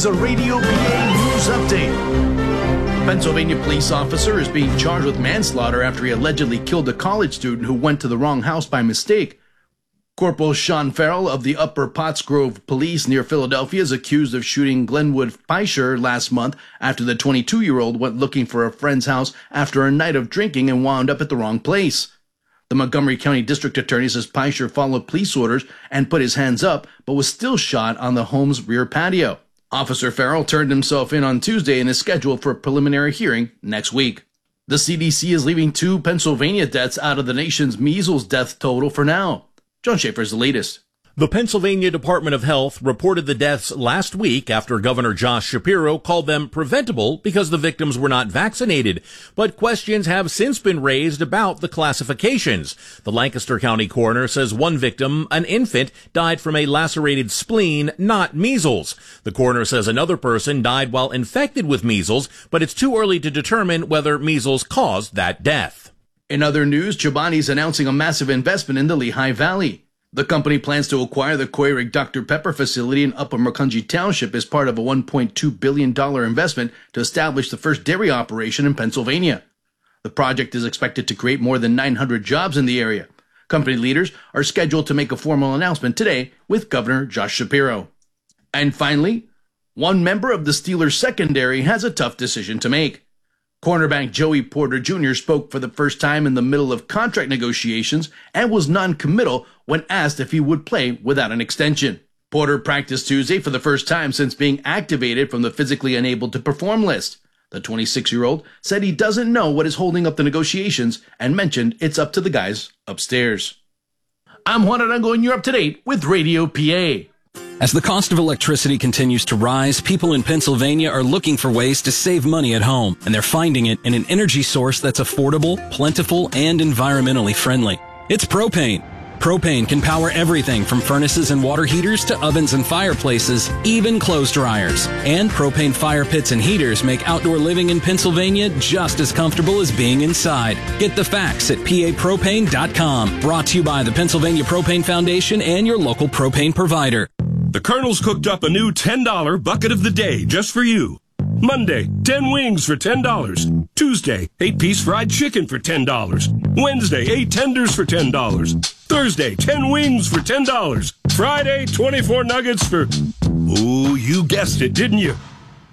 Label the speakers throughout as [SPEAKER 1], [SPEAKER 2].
[SPEAKER 1] It's a Radio PA news update. A Pennsylvania police officer is being charged with manslaughter after he allegedly killed a college student who went to the wrong house by mistake. Corporal Sean Farrell of the Upper Pottsgrove Police near Philadelphia is accused of shooting Glenwood Fisher last month after the 22-year-old went looking for a friend's house after a night of drinking and wound up at the wrong place. The Montgomery County District Attorney says Fisher followed police orders and put his hands up, but was still shot on the home's rear patio. Officer Farrell turned himself in on Tuesday and is scheduled for a preliminary hearing next week. The CDC is leaving 2 Pennsylvania deaths out of the nation's measles death total for now. John Schaefer is the latest.
[SPEAKER 2] The Pennsylvania Department of Health reported the deaths last week after Governor Josh Shapiro called them preventable because the victims were not vaccinated. But questions have since been raised about the classifications. The Lancaster County coroner says one victim, an infant, died from a lacerated spleen, not measles. The coroner says another person died while infected with measles, but it's too early to determine whether measles caused that death.
[SPEAKER 1] In other news, Chobani's announcing a massive investment in the Lehigh Valley. The company plans to acquire the Keurig Dr. Pepper facility in Upper Macungie Township as part of a $1.2 billion investment to establish the first dairy operation in Pennsylvania. The project is expected to create more than 900 jobs in the area. Company leaders are scheduled to make a formal announcement today with Governor Josh Shapiro. And finally, one member of the Steelers secondary has a tough decision to make. Cornerback Joey Porter Jr. spoke for the first time in the middle of contract negotiations and was non-committal when asked if he would play without an extension. Porter practiced Tuesday for the first time since being activated from the physically unable to perform list. The 26-year-old said he doesn't know what is holding up the negotiations and mentioned it's up to the guys upstairs. I'm Juan Arango and you're up to date with Radio PA.
[SPEAKER 3] As the cost of electricity continues to rise, people in Pennsylvania are looking for ways to save money at home, and they're finding it in an energy source that's affordable, plentiful, and environmentally friendly. It's propane. Propane can power everything from furnaces and water heaters to ovens and fireplaces, even clothes dryers. And propane fire pits and heaters make outdoor living in Pennsylvania just as comfortable as being inside. Get the facts at papropane.com. Brought to you by the Pennsylvania Propane Foundation and your local propane provider.
[SPEAKER 4] The Colonel's cooked up a new $10 bucket of the day just for you. Monday, 10 wings for $10. Tuesday, 8-piece fried chicken for $10. Wednesday, 8 tenders for $10. Thursday, 10 wings for $10. Friday, 24 nuggets for... Ooh, you guessed it, didn't you?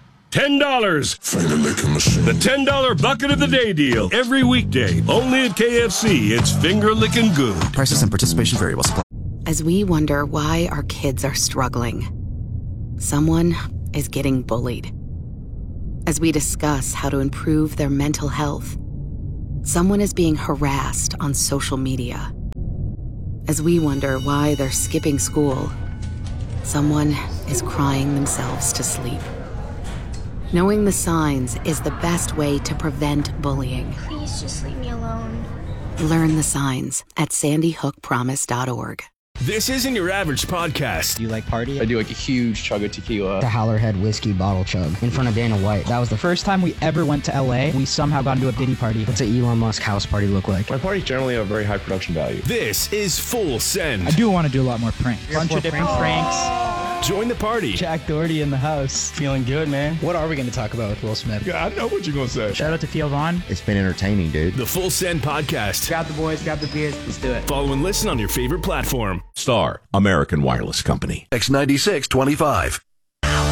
[SPEAKER 4] $10.
[SPEAKER 5] Finger licking machine.
[SPEAKER 4] The $10 bucket of the day deal. Every weekday, only at KFC. It's finger licking good.
[SPEAKER 6] Prices and participation vary.
[SPEAKER 7] As we wonder why our kids are struggling, someone is getting bullied. As we discuss how to improve their mental health, someone is being harassed on social media. As we wonder why they're skipping school, someone is crying themselves to sleep. Knowing the signs is the best way to prevent bullying.
[SPEAKER 8] Please just leave me alone.
[SPEAKER 7] Learn the signs at sandyhookpromise.org.
[SPEAKER 9] This isn't your average podcast.
[SPEAKER 10] Do you like party?
[SPEAKER 11] I do like a huge chug of tequila.
[SPEAKER 10] The Howlerhead whiskey bottle chug in front of Dana White. That was the first time we ever went to LA. We somehow got into a Diddy party. What's an Elon Musk house party look like?
[SPEAKER 11] My parties generally have very high production value.
[SPEAKER 9] This is Full Send.
[SPEAKER 12] I do want to do a lot more pranks.
[SPEAKER 10] Bunch of different pranks.
[SPEAKER 9] Join the party.
[SPEAKER 10] Jack Doherty in the house. Feeling good, man. What are we going to talk about with Will Smith?
[SPEAKER 11] Yeah, I know what you're going to say.
[SPEAKER 12] Shout out to Theo Vaughn.
[SPEAKER 6] It's been entertaining, dude.
[SPEAKER 9] The Full Send Podcast.
[SPEAKER 10] Grab the boys, grab the beers. Let's do it.
[SPEAKER 9] Follow and listen on your favorite platform.
[SPEAKER 13] Star, American Wireless Company.
[SPEAKER 14] X9625.